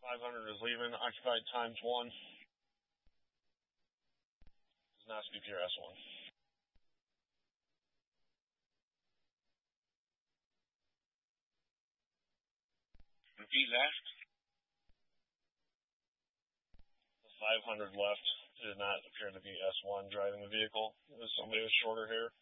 500 is leaving. Occupied times 1. Does not speak to your S1. Repeat last. The 500 left did not appear to be S1 driving the vehicle. It was somebody with shorter hair.